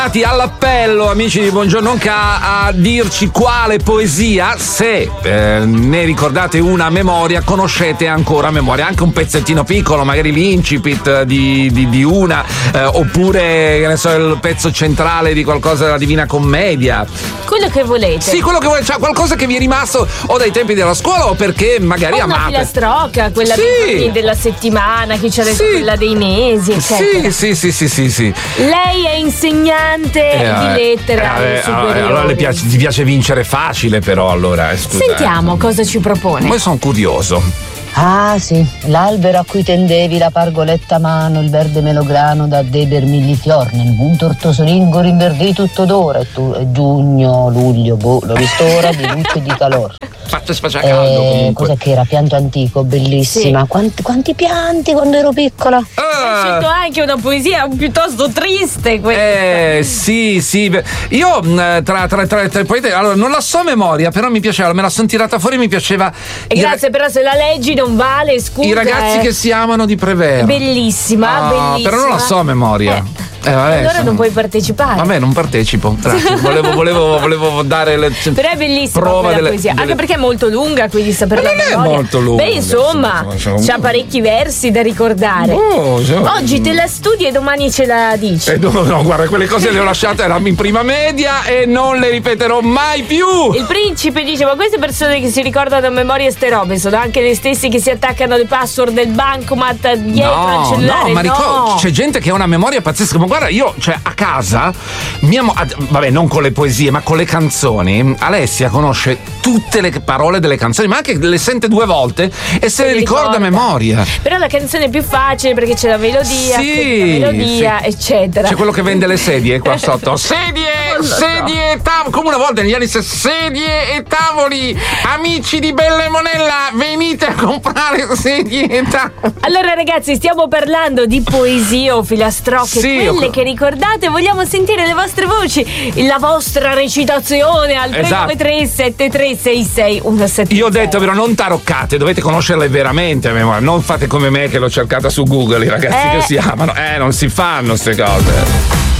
All'appello, amici di Buongiorno Ca, a dirci quale poesia, se ne ricordate una a memoria, conoscete ancora a memoria, anche un pezzettino piccolo, magari l'incipit di una, oppure che ne so, il pezzo centrale di qualcosa della Divina Commedia. Quello che volete. Sì, quello che volete, cioè qualcosa che vi è rimasto o dai tempi della scuola o perché magari o una amate. filastrocca, quella dei giorni della settimana, chi c'ha detto quella dei mesi, eccetera. Sì. Lei è insegnante di lettera superiore. Allora ti piace vincere facile, però allora scusate. Sentiamo cosa ci propone. Poi sono curioso. Ah sì, l'albero a cui tendevi la pargoletta a mano, il verde melograno da dei bermiglifior, nel un tortosolingo rinverdì tutto d'ora, e tu giugno, luglio, lo ristora di luce e di calore. Faccia caldo comunque. Cos'è che era? Pianto antico, bellissima. Sì. Quanti pianti quando ero piccola. Hai scelto anche una poesia piuttosto triste questa. Sì. Io tra poete, allora non la so a memoria, però mi piaceva, me la sono tirata fuori, mi piaceva. E grazie, però se la leggi non vale, scusa. I ragazzi che si amano di Prevera. Bellissima. Però non la so a memoria. Allora non puoi partecipare. Vabbè, non partecipo. Volevo dare le però è bellissima prova della poesia, anche perché è molto lunga, quindi saperla a memoria. Non è molto lunga. Beh, insomma, c'ha parecchi versi da ricordare. Oggi te la studi e domani ce la dici. No, guarda, quelle cose le ho lasciate in prima media e non le ripeterò mai più. Il principe dice: ma queste persone che si ricordano a memoria ste robe sono anche le stesse che si attaccano le password del bancomat dietro al cellulare? Ma ricordo, c'è gente che ha una memoria pazzesca. Ma guarda, io, cioè, a casa, vabbè, non con le poesie, ma con le canzoni, Alessia conosce tutte le parole delle canzoni, ma anche le sente 2 volte e se le ricorda a memoria. Però la canzone è più facile perché c'è la melodia, eccetera. C'è quello che vende le sedie qua sotto. Sedie e tavoli, come una volta negli anni 60, sedie e tavoli, amici di Bella e Monella, venite a comprare sedie e tavoli. Allora ragazzi, stiamo parlando di poesie o filastrocche, quelle che ricordate. Vogliamo sentire le vostre voci, la vostra recitazione al 393-7366-176. Io ho detto, però, non taroccate, dovete conoscerle veramente a memoria, non fate come me che l'ho cercata su Google, i ragazzi che si amano, non si fanno ste cose.